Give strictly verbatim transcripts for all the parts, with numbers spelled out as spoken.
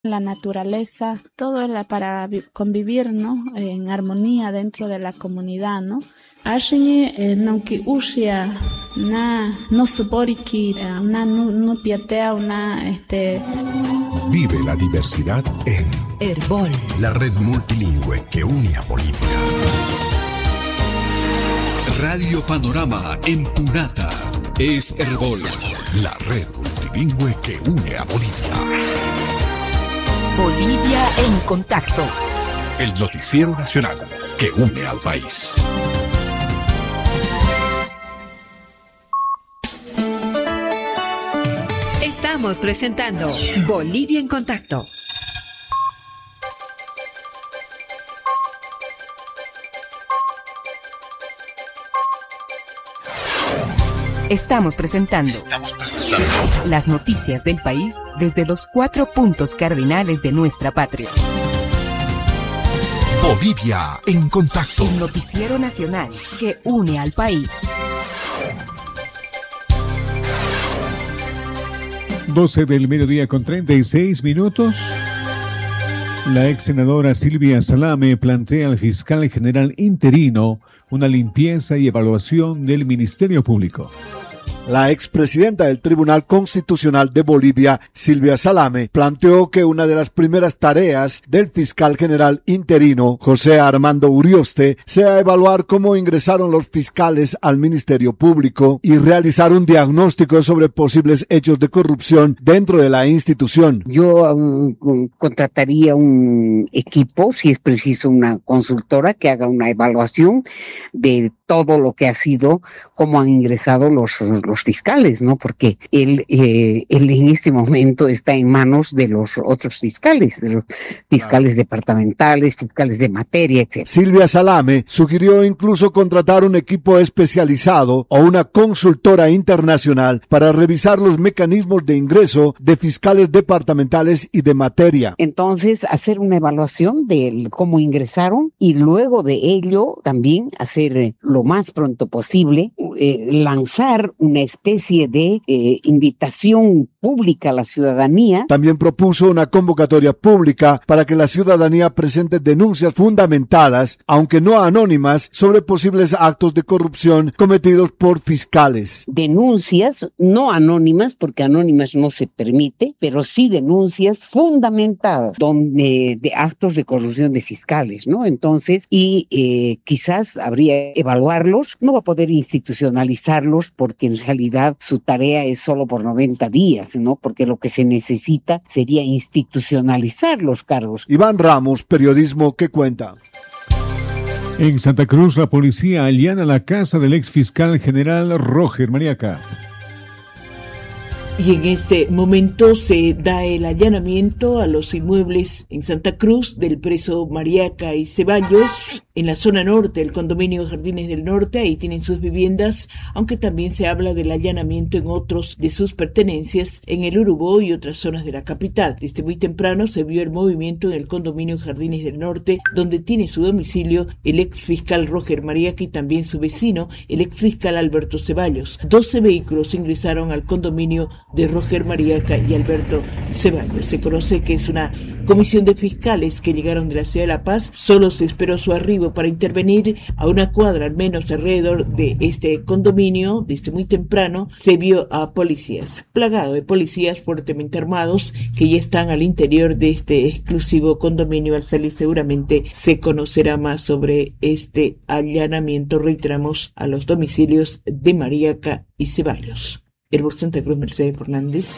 la naturaleza, todo es para convivir, ¿no? En armonía dentro de la comunidad, ¿no? Ashiñe nonki ushia na no suboriki una no piatea una este. Vive la diversidad en Herbol, la red multilingüe que une a Bolivia. Radio Panorama en Punata es Herbol, la red multilingüe que une a Bolivia. Bolivia en contacto. El noticiero nacional que une al país. Estamos presentando Bolivia en contacto. Estamos presentando, Estamos presentando las noticias del país desde los cuatro puntos cardinales de nuestra patria. Bolivia en contacto. El noticiero nacional que une al país. doce del mediodía con treinta y seis minutos. La ex senadora Silvia Salame plantea al fiscal general interino una limpieza y evaluación del Ministerio Público. La expresidenta del Tribunal Constitucional de Bolivia, Silvia Salame, planteó que una de las primeras tareas del fiscal general interino, José Armando Urioste, sea evaluar cómo ingresaron los fiscales al Ministerio Público y realizar un diagnóstico sobre posibles hechos de corrupción dentro de la institución. Yo um, contrataría un equipo, si es preciso una consultora, que haga una evaluación de todo lo que ha sido, cómo han ingresado los, los fiscales, ¿no? Porque él, eh, él en este momento está en manos de los otros fiscales, de los fiscales departamentales, fiscales de materia, etcétera. Silvia Salame sugirió incluso contratar un equipo especializado o una consultora internacional para revisar los mecanismos de ingreso de fiscales departamentales y de materia. Entonces, hacer una evaluación de cómo ingresaron y luego de ello también hacer eh, lo más pronto posible, eh, lanzar una especie de eh, invitación pública a la ciudadanía. También propuso una convocatoria pública para que la ciudadanía presente denuncias fundamentadas, aunque no anónimas, sobre posibles actos de corrupción cometidos por fiscales. Denuncias no anónimas, porque anónimas no se permite, pero sí denuncias fundamentadas donde, de actos de corrupción de fiscales, ¿no? Entonces, y eh, quizás habría evaluarlos, no va a poder institucionalizarlos porque en realidad su tarea es solo por noventa días, ¿no? Porque lo que se necesita sería institucionalizar los cargos. Iván Ramos, periodismo que cuenta. En Santa Cruz, la policía allana la casa del ex fiscal general Roger Mariaca. Y en este momento se da el allanamiento a los inmuebles en Santa Cruz del preso Mariaca y Ceballos, en la zona norte, el condominio Jardines del Norte. Ahí tienen sus viviendas, aunque también se habla del allanamiento en otros de sus pertenencias en el Urubó y otras zonas de la capital. Desde muy temprano se vio el movimiento en el condominio Jardines del Norte, donde tiene su domicilio el ex fiscal Roger Mariaca y también su vecino, el ex fiscal Alberto Ceballos. doce vehículos ingresaron al condominio de Roger Mariaca y Alberto Ceballos. Se conoce que es una comisión de fiscales que llegaron de la ciudad de La Paz. Solo se esperó su arribo para intervenir. A una cuadra al menos alrededor de este condominio, desde muy temprano, se vio a policías, plagado de policías fuertemente armados que ya están al interior de este exclusivo condominio. Al salir seguramente se conocerá más sobre este allanamiento, reiteramos, a los domicilios de Mariaca y Ceballos. Herbol Santa Cruz, Mercedes Fernández.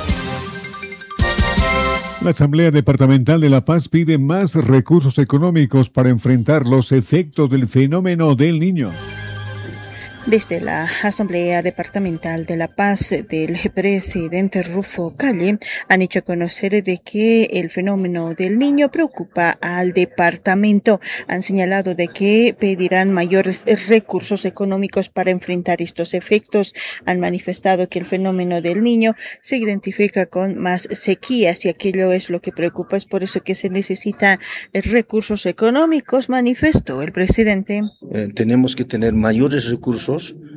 La Asamblea Departamental de La Paz pide más recursos económicos para enfrentar los efectos del fenómeno del Niño. Desde la Asamblea Departamental de La Paz del presidente Rufo Calle han hecho conocer de que el fenómeno del Niño preocupa al departamento. Han señalado de que pedirán mayores recursos económicos para enfrentar estos efectos. Han manifestado que el fenómeno del Niño se identifica con más sequías y aquello es lo que preocupa. Es por eso que se necesitan recursos económicos, manifestó el presidente. Eh, tenemos que tener mayores recursos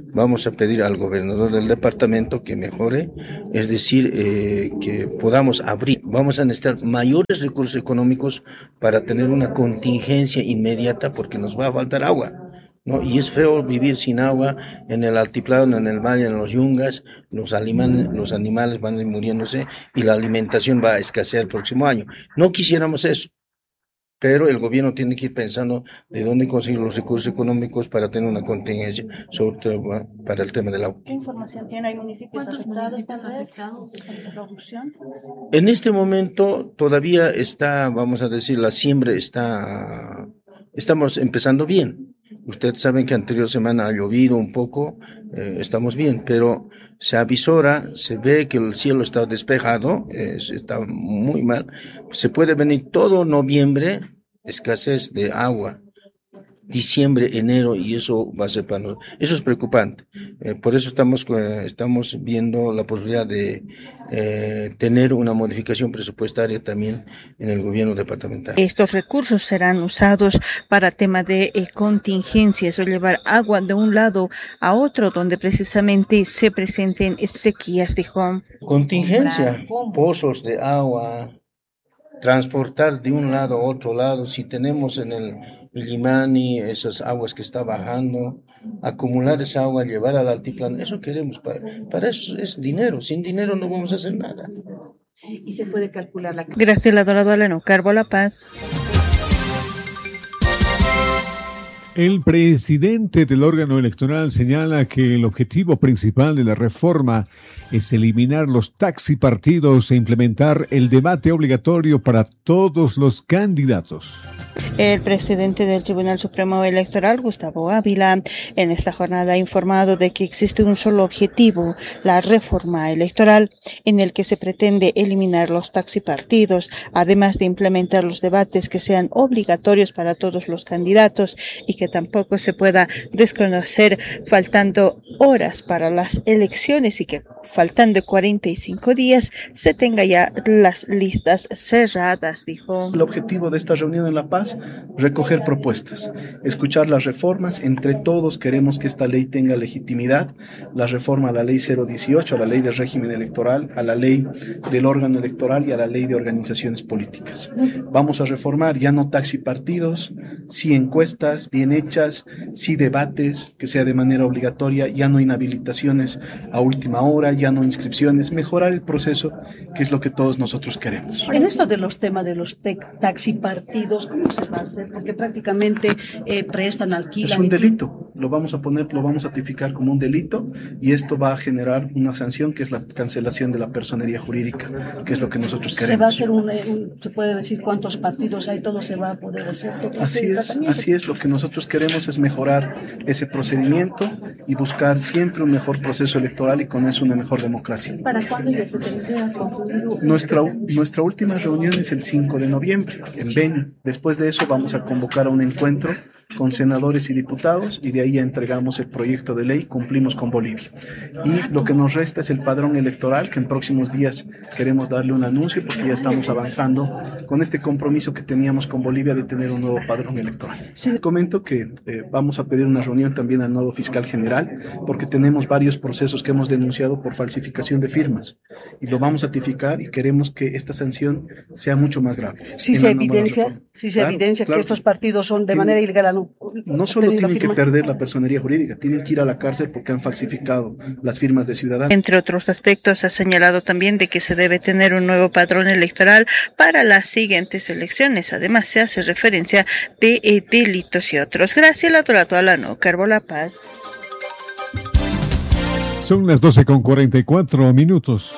vamos a pedir al gobernador del departamento que mejore, es decir, eh, que podamos abrir. Vamos a necesitar mayores recursos económicos para tener una contingencia inmediata porque nos va a faltar agua, ¿no? Y es feo vivir sin agua en el altiplano, en el valle, en los yungas, los animales, los animales van a ir muriéndose y la alimentación va a escasear el próximo año. No quisiéramos eso. Pero el gobierno tiene que ir pensando de dónde conseguir los recursos económicos para tener una contingencia, sobre todo para el tema del agua. ¿Qué información tiene? ¿Hay municipios afectados por la producción? En este momento todavía está, vamos a decir, la siembra está, estamos empezando bien. Ustedes saben que anterior semana ha llovido un poco, eh, estamos bien, pero se avisora, se ve que el cielo está despejado, eh, está muy mal. Se puede venir todo noviembre, escasez de agua, diciembre, enero, y eso va a ser para nosotros. Eso es preocupante. Eh, por eso estamos, eh, estamos viendo la posibilidad de eh, tener una modificación presupuestaria también en el gobierno departamental. Estos recursos serán usados para tema de eh, contingencias o llevar agua de un lado a otro donde precisamente se presenten sequías, dijo. Contingencia, pozos de agua, transportar de un lado a otro lado, si tenemos en el Illimani esas aguas que está bajando, acumular esa agua, llevar al altiplano, eso queremos, para, para eso es dinero, sin dinero no vamos a hacer nada. Y se puede calcular la... Graciela Dorado, Aleno Carbo, La Paz. El presidente del órgano electoral señala que el objetivo principal de la reforma es eliminar los taxipartidos e implementar el debate obligatorio para todos los candidatos. El presidente del Tribunal Supremo Electoral, Gustavo Ávila, en esta jornada ha informado de que existe un solo objetivo, la reforma electoral, en el que se pretende eliminar los taxipartidos, además de implementar los debates que sean obligatorios para todos los candidatos y que tampoco se pueda desconocer faltando horas para las elecciones y que faltando cuarenta y cinco días se tenga ya las listas cerradas, dijo. El objetivo de esta reunión en La Paz, recoger propuestas, escuchar las reformas. Entre todos queremos que esta ley tenga legitimidad, la reforma a la ley cero dieciocho, a la ley del régimen electoral, a la ley del órgano electoral y a la ley de organizaciones políticas. Vamos a reformar ya no taxipartidos, sí encuestas bien hechas, sí debates que sea de manera obligatoria, ya no inhabilitaciones a última hora, ya no inscripciones, mejorar el proceso, que es lo que todos nosotros queremos. En esto de los temas de los taxipartidos, ¿cómo se va a hacer? Porque prácticamente eh, prestan, alquilan. Es un delito, lo vamos a poner, lo vamos a tipificar como un delito y esto va a generar una sanción que es la cancelación de la personería jurídica, que es lo que nosotros queremos. Se va a hacer un, un se puede decir cuántos partidos hay, todo se va a poder hacer. Así es, así es, lo que nosotros queremos es mejorar ese procedimiento y buscar siempre un mejor proceso electoral y con eso una mejor democracia. ¿Para cuándo ya se tendría concluido? Nuestra, nuestra última reunión es el cinco de noviembre en Beni. Después de eso vamos a convocar a un encuentro con senadores y diputados y de ahí ya entregamos el proyecto de ley, cumplimos con Bolivia. Y lo que nos resta es el padrón electoral, que en próximos días queremos darle un anuncio porque ya estamos avanzando con este compromiso que teníamos con Bolivia de tener un nuevo padrón electoral. Sí, comento que eh, vamos a pedir una reunión también al nuevo fiscal general porque tenemos varios procesos que hemos denunciado por falsificación de firmas y lo vamos a tipificar y queremos que esta sanción sea mucho más grave. Si se evidencia, si se claro, evidencia claro, que estos partidos son de tienen, manera ilegal. No, no solo tienen que perder la personería jurídica, tienen que ir a la cárcel porque han falsificado las firmas de ciudadanos. Entre otros aspectos, ha señalado también de que se debe tener un nuevo padrón electoral para las siguientes elecciones. Además, se hace referencia de eh, delitos y otros. Gracias, la Torato Alano, Carbo, La Paz. Son las doce con cuarenta y cuatro minutos.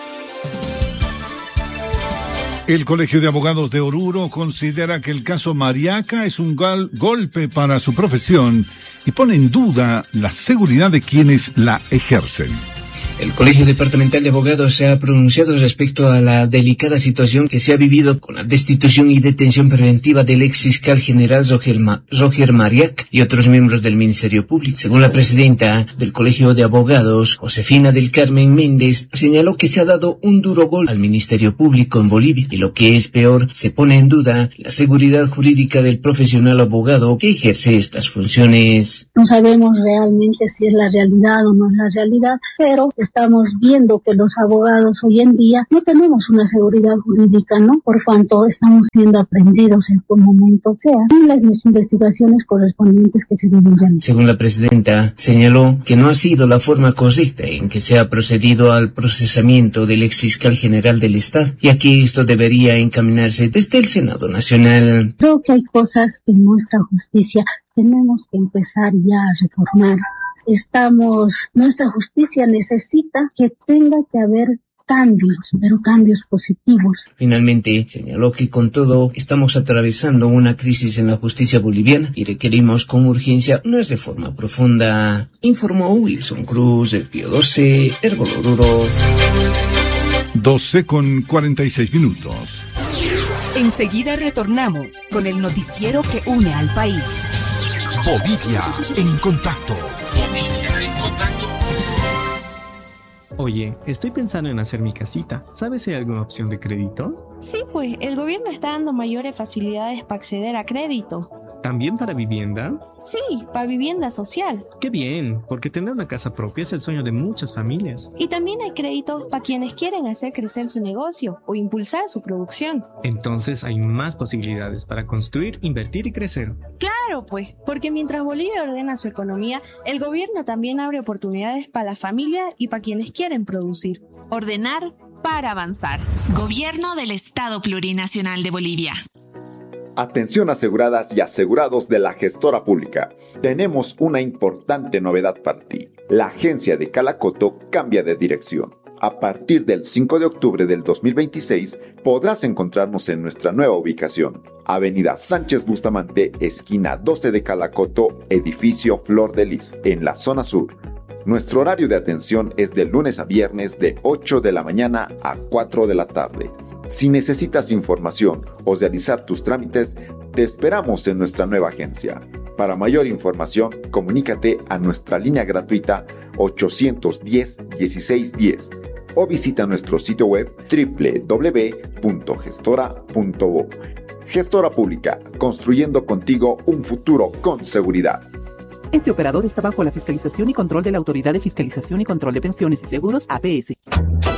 El Colegio de Abogados de Oruro considera que el caso Mariaca es un gol- golpe para su profesión y pone en duda la seguridad de quienes la ejercen. El Colegio Departamental de Abogados se ha pronunciado respecto a la delicada situación que se ha vivido con la destitución y detención preventiva del ex fiscal general Roger, Ma- Roger Mariac y otros miembros del Ministerio Público. Según la presidenta del Colegio de Abogados, Josefina del Carmen Méndez, señaló que se ha dado un duro golpe al Ministerio Público en Bolivia y lo que es peor, se pone en duda la seguridad jurídica del profesional abogado que ejerce estas funciones. No sabemos realmente si es la realidad o no es la realidad, pero estamos viendo que los abogados hoy en día no tenemos una seguridad jurídica, ¿no? Por cuanto estamos siendo aprendidos en algún momento, o sea, en las investigaciones correspondientes que se deben realizar. Según la presidenta, señaló que no ha sido la forma correcta en que se ha procedido al procesamiento del ex fiscal general del Estado, ya que esto debería encaminarse desde el Senado Nacional. Creo que hay cosas que en nuestra justicia tenemos que empezar ya a reformar. Estamos, nuestra justicia necesita que tenga que haber cambios, pero cambios positivos. Finalmente, señaló que con todo estamos atravesando una crisis en la justicia boliviana y requerimos con urgencia una reforma profunda, informó Wilson Cruz, del Pío doce, Herbol Oruro. doce con cuarenta y seis minutos. Enseguida retornamos con el noticiero que une al país. Bolivia en contacto. Oye, estoy pensando en hacer mi casita. ¿Sabes si hay alguna opción de crédito? Sí, pues el gobierno está dando mayores facilidades para acceder a crédito. ¿También para vivienda? Sí, para vivienda social. ¡Qué bien! Porque tener una casa propia es el sueño de muchas familias. Y también hay crédito para quienes quieren hacer crecer su negocio o impulsar su producción. Entonces hay más posibilidades para construir, invertir y crecer. Claro, pues, porque mientras Bolivia ordena su economía, el gobierno también abre oportunidades para la familia y para quienes quieren producir. Ordenar para avanzar. Gobierno del Estado Plurinacional de Bolivia. Atención aseguradas y asegurados de la gestora pública. Tenemos una importante novedad para ti. La agencia de Calacoto cambia de dirección. A partir del cinco de octubre del dos mil veintiséis podrás encontrarnos en nuestra nueva ubicación. Avenida Sánchez Bustamante, esquina doce de Calacoto, edificio Flor de Lis, en la zona sur. Nuestro horario de atención es de lunes a viernes de ocho de la mañana a cuatro de la tarde. Si necesitas información o realizar tus trámites, te esperamos en nuestra nueva agencia. Para mayor información, comunícate a nuestra línea gratuita ochocientos diez, dieciséis diez o visita nuestro sitio web doble u doble u doble u punto gestora punto bo. Gestora Pública, construyendo contigo un futuro con seguridad. Este operador está bajo la fiscalización y control de la Autoridad de Fiscalización y Control de Pensiones y Seguros, A P S.